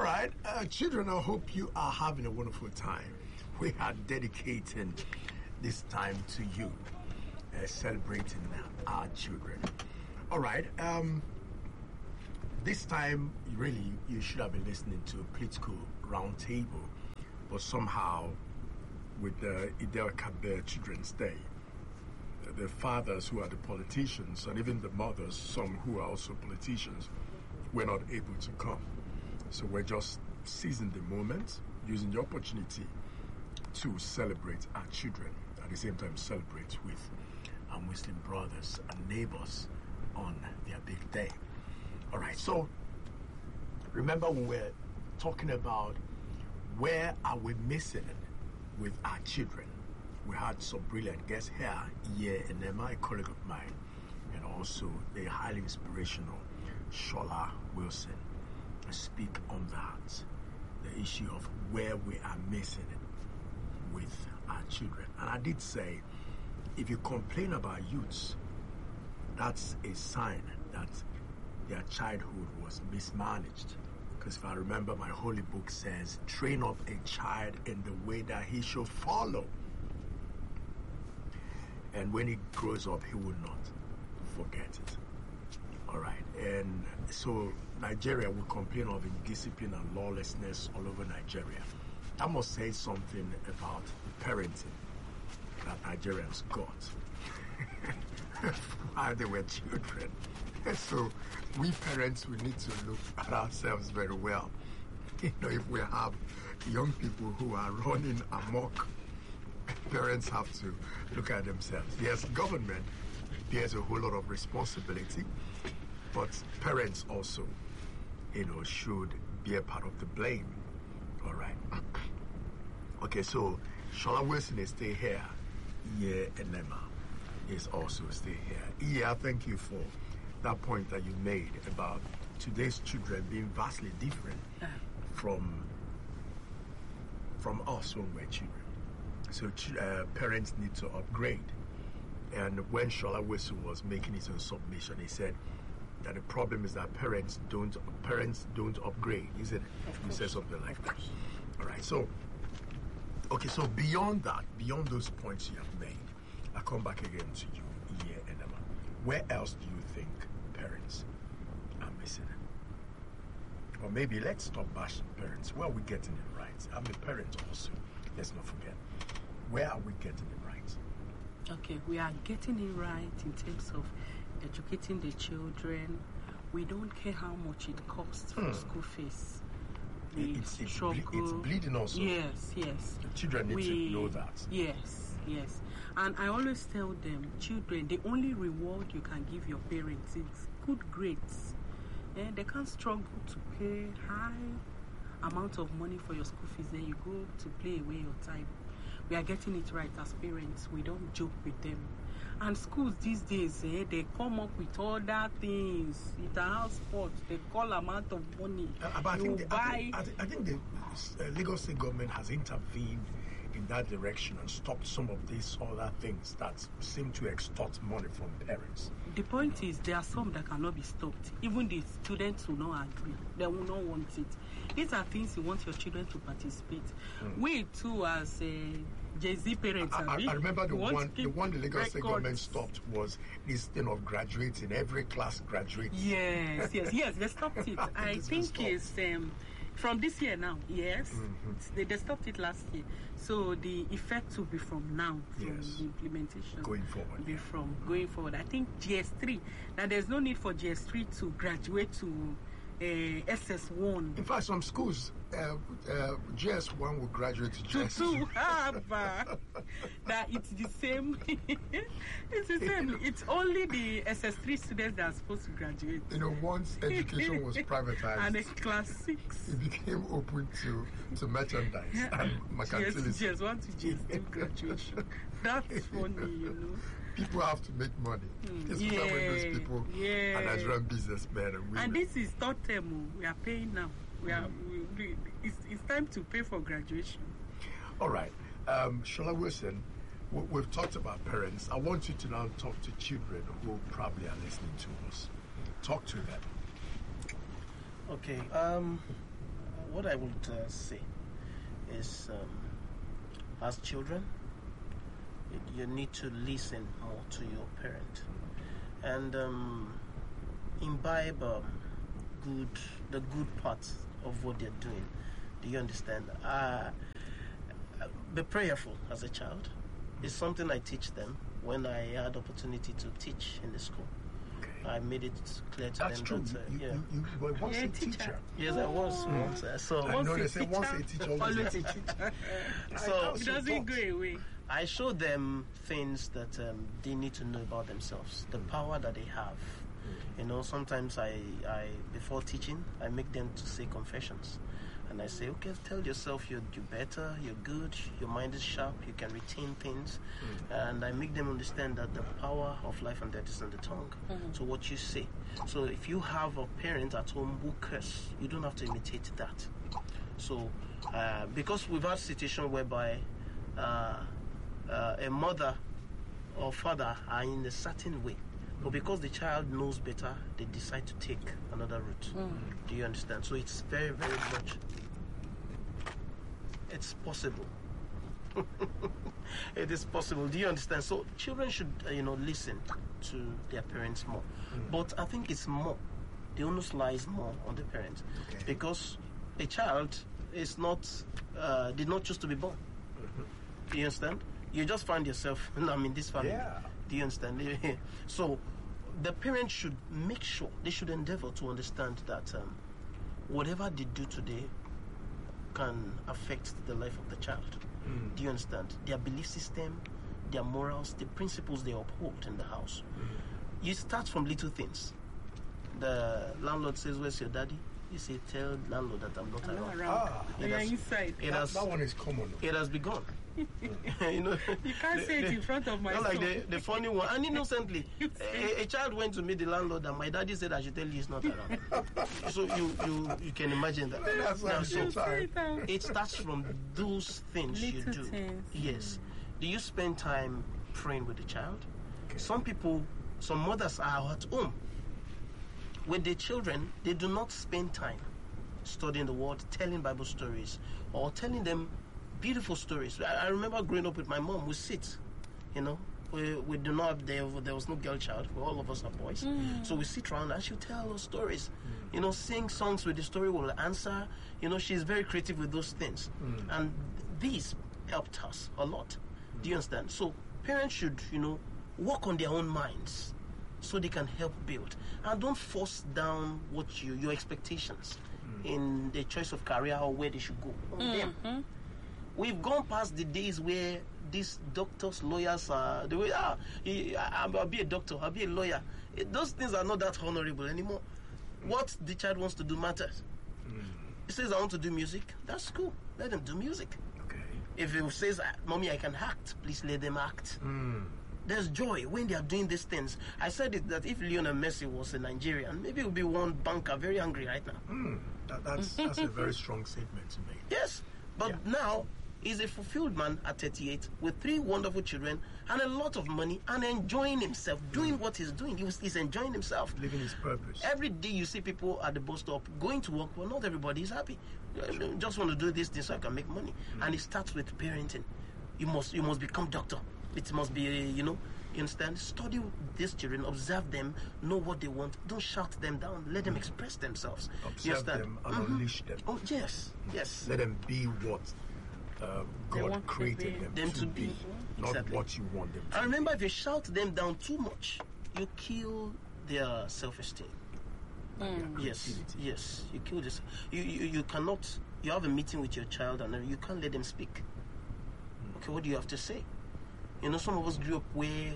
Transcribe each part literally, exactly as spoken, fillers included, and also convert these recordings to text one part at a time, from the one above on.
right, uh, children, I hope you are having a wonderful time. We are dedicating this time to you, uh, celebrating our children. All right, um, this time, really, you should have been listening to a political roundtable, but somehow, with the Idel Kabir Children's Day, the fathers who are the politicians, and even the mothers, some who are also politicians, were not able to come. So we're just seizing the moment, using the opportunity to celebrate our children, at the same time celebrate with our Muslim brothers and neighbors on their big day. All right, so remember we were talking about where are we missing it with our children. We had some brilliant guests here, Iye Enema, a colleague of mine, and also the highly inspirational Shola Wilson, speak on that, the issue of where we are missing it with our children. And I did say, if you complain about youths, that's a sign that their childhood was mismanaged. Because if I remember, my holy book says, train up a child in the way that he should follow. And when he grows up, he will not forget it. All right. And so Nigeria will complain of indiscipline and lawlessness all over Nigeria. I must say something about parenting that Nigerians got while they were children. So we parents, we need to look at ourselves very well. You know, if we have young people who are running amok, parents have to look at themselves. Yes, government bears a whole lot of responsibility, but parents also, you know, should be a part of the blame. All right. Okay, so Shola Wilson is stay here. Iye Enema is also stay here. Iye, thank you for that point that you made about today's children being vastly different from from us when we're children. So uh, parents need to upgrade. And when Shola Wilson was making his own submission, he said that the problem is that parents don't parents don't upgrade. Is it? You said something like that. All right. So, okay. So beyond that, beyond those points you have made, I come back again to you, Iye Enema. Where else do you think parents are missing it? Or maybe let's stop bashing parents. Where are we getting it right? I'm a parent also. Let's not forget. Where are we getting it right? Okay, we are getting it right in terms of educating the children. We don't care how much it costs for mm. school fees. We it's, it's, ble- it's bleeding also. Yes, yes. The children need we, to know that. Yes, yes. And I always tell them, children, the only reward you can give your parents is good grades. And they can't struggle to pay high amount of money for your school fees, then you go to play away your time. We are getting it right as parents. We don't joke with them. And schools these days, eh, they come up with other things. It's a house sport. They call amount of money. Uh, but I think, the, buy... I think, I think, I think the uh, Lagos State government has intervened in that direction and stopped some of these other things that seem to extort money from parents. The point is, there are some that cannot be stopped. Even the students will not agree. They will not want it. These are things you want your children to participate. Mm. We too, as uh, Jay-Z parents, I, I, I remember the one, the one the Lagos State government stopped was this thing of graduating. Every class graduates. Yes, yes, yes. They stopped it. I think it's um, from this year now. Yes, mm-hmm. they, they stopped it last year. So the effect will be from now, from yes. the implementation. Going forward. Be yeah. from going forward. I think G S three. Now there's no need for G S three to graduate to uh, S S one. In fact, some schools, uh, uh, G S one will graduate to G S two. That it's the same. It's the same. It's only the S S three students that are supposed to graduate. You know, once education was privatized, and in class six, it became open to, to merchandise and mercantilism. G S one to G S two graduation. That's funny, you know. People have to make money. Mm. Especially yeah, when those people yeah. are Nigerian businessmen and women. And this is third term. We are paying now. We are. We, we, it's, it's time to pay for graduation. All right. Um, Shola Wilson, we, we've talked about parents. I want you to now talk to children who probably are listening to us. Talk to them. Okay. Um, what I would uh, say is, um, as children, you, you need to listen more to your parent and um, imbibe um, good the good parts of what they're doing. Do you understand? Uh, be prayerful as a child. It's something I teach them when I had opportunity to teach in the school. Okay. I made it clear to That's them true. that uh, you, yeah. you, you were once You're a a teacher. teacher. Yes, I was once. Uh, so I know they say once a teacher, always a always a teacher. teacher. So- It doesn't go away. I show them things that um, they need to know about themselves, the power that they have. You know, sometimes I, I, before teaching, I make them to say confessions. And I say, okay, tell yourself you're, you're better, you're good, your mind is sharp, you can retain things. And I make them understand that the power of life and death is in the tongue. So what you say. So if you have a parent at home who curse, you don't have to imitate that. So, uh, because we've had a situation whereby uh, uh, a mother or father are in a certain way, but because the child knows better, they decide to take another route. Mm. Do you understand? So it's very, very much, it's possible. It is possible. Do you understand? So children should, uh, you know, listen to their parents more. Mm. But I think it's more. The onus lies more on the parents, Okay. because a child is not, uh, did not choose to be born. Do you understand? You just find yourself, I mean, this family. Yeah. Do you understand? So the parents should make sure, they should endeavor to understand that um, whatever they do today can affect the life of the child. Mm. Do you understand? Their belief system, their morals, the principles they uphold in the house. Mm. You start from little things. The landlord says, "Where's your daddy?" You say, "Tell landlord that I'm not I'm not around." around. Ah. They are Yes. inside. It That, has, that one is common. it has begun. You know, You can't say it in front of my not like son. the, the funny one. And innocently, You say- a, a child went to meet the landlord, and my daddy said, "I should tell you he's not around." So you, you you can imagine that. That's Now, what so I'm saying. it starts from those things you Little do. things. Yes. Do you spend time praying with the child? Okay. Some people, some mothers are at home with their children. They do not spend time studying the word, telling Bible stories, or telling them beautiful stories. I, I remember growing up with my mom. We sit, you know. We, we do not have, there, there was no girl child. All of us are boys. So we sit around and she'll tell us stories. You know, sing songs with the story, will answer. You know, she's very creative with those things. And these helped us a lot. Do you understand? So parents should, you know, work on their own minds so they can help build. And don't force down what you your expectations in the choice of career or where they should go on them. We've gone past the days where these doctors, lawyers are the way, ah, he- I- I'll be a doctor, I'll be a lawyer. It- those things are not that honorable anymore. What the child wants to do matters. He says, I want to do music. That's cool. Let them do music. Okay. If he says, "Ah, Mommy, I can act," please let them act. Mm. There's joy when they are doing these things. I said it that if Lionel Messi was a Nigerian, maybe he would be one banker very angry right now. Mm. That, that's that's a very strong statement to make. Yes, but Yeah. now he's a fulfilled man at thirty-eight with three wonderful children and a lot of money and enjoying himself, doing what he's doing. He was, he's enjoying himself. Living his purpose. Every day you see people at the bus stop going to work. Well, not everybody is happy. Uh, Just want to do this thing so I can make money. And it starts with parenting. You must you must become doctor. It must be, uh, you know, you understand? Study these children, observe them, know what they want. Don't shout them down. Let them express themselves. You Observe understand? them and Mhm. unleash them. Oh, yes, yes. Let them be what uh, They God want to created be. them, Them to to be, be. not Exactly. what you want them to And remember, if you shout them down too much, you kill their self-esteem. be. Yes, Creativity. yes, you kill this. You, you you cannot. You have a meeting with your child, and you can't let them speak. Okay, what do you have to say? You know, some of us grew up where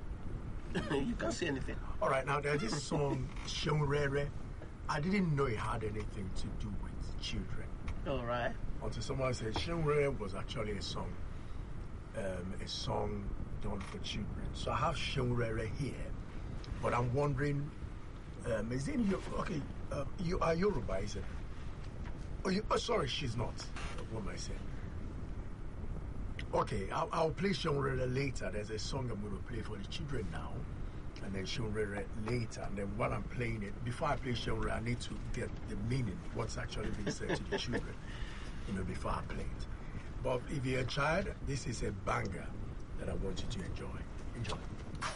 you can't say anything. All right, now there's this song, Shonrere. I didn't know it had anything to do with children. All right. Until someone said Shonrere was actually a song, um, a song done for children. So I have Shonrere here, but I'm wondering, um, is it in your, okay, uh, you are Yoruba, is it? Oh, you, oh, sorry, she's not. What am I saying? Okay, I'll, I'll play Shonrere later. There's a song I'm going to play for the children now. and then Shonrere later. And then while I'm playing it, before I play Shonrere, I need to get the meaning, what's actually being said to the children, you know, before I play it. But if you're a child, this is a banger that I want you to enjoy. Enjoy.